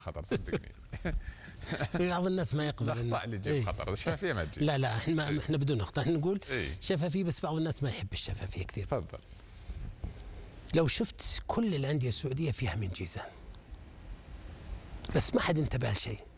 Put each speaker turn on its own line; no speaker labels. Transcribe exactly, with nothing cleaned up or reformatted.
خطر صدقني.
في بعض الناس ما يقبل
الاخطاء اللي تجيب
إيه؟
خطر، الشفافيه ما تجيب.
لا لا احنا
إيه؟
احنا بدون اخطاء، احنا نقول
إيه؟
شفافيه، بس بعض الناس ما يحب الشفافيه كثير.
تفضل.
لو شفت كل الانديه السعوديه فيها من جيزان، بس ما حد انتبه لشيء.